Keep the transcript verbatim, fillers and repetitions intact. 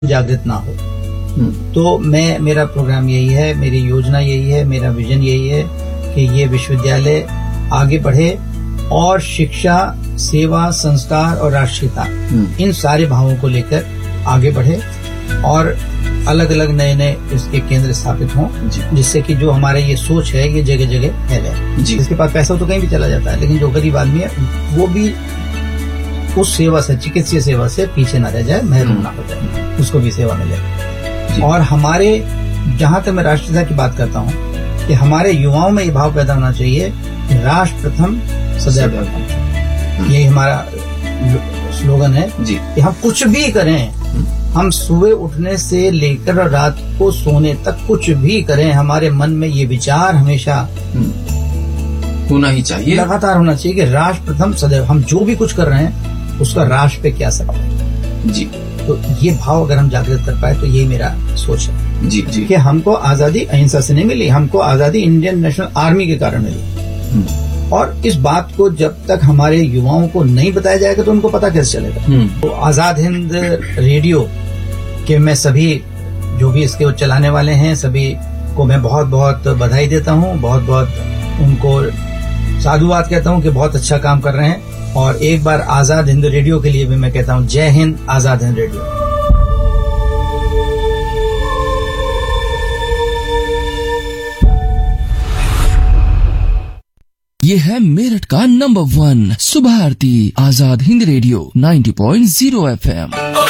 जागृत ना हो। तो मैं मेरा प्रोग्राम यही है, मेरी योजना यही है, मेरा विजन यही है कि ये विश्वविद्यालय आगे बढ़े और शिक्षा, सेवा, संस्कार और राष्ट्रीयता इन सारे भावों को लेकर आगे बढ़े और अलग अलग नए नए इसके केंद्र स्थापित हों, जिससे कि जो हमारा ये सोच है ये जगह जगह फैले। जिसके पास पैसा तो कहीं भी चला जाता है, लेकिन जो गरीब आदमी है वो भी उस सेवा से, चिकित्सीय सेवा से पीछे न रह जाए, महरूम ना हो जाए, उसको भी सेवा मिले। और हमारे, जहां तक मैं राष्ट्रीयता की बात करता हूं, कि हमारे युवाओं में ये भाव पैदा होना चाहिए कि राष्ट्र प्रथम सदैव प्रथम। यही हमारा स्लोगन है कि हम कुछ भी करें, हम सुबह उठने से लेकर रात को सोने तक कुछ भी करें, हमारे मन में ये विचार हमेशा होना ही चाहिए, लगातार होना चाहिए कि राष्ट्र प्रथम सदैव। हम जो भी कुछ कर रहे हैं उसका राष्ट्र पे क्या असर है। जी, तो ये भाव अगर हम जागृत कर पाए तो ये मेरा सोच है। जी जी कि हमको आजादी अहिंसा से नहीं मिली, हमको आजादी इंडियन नेशनल आर्मी के कारण मिली। और इस बात को जब तक हमारे युवाओं को नहीं बताया जाएगा तो उनको पता कैसे चलेगा। तो आजाद हिंद रेडियो के मैं सभी जो भी इसके चलाने वाले हैं सभी को मैं बहुत बहुत बधाई देता हूँ, बहुत बहुत उनको साधुवाद कहता हूँ कि बहुत अच्छा काम कर रहे हैं। और एक बार आजाद हिंद रेडियो के लिए भी मैं कहता हूँ जय हिंद, आजाद हिंद रेडियो। ये है मेरठ का नंबर वन सुबह आरती, Azad Hind radio ninety point zero F M.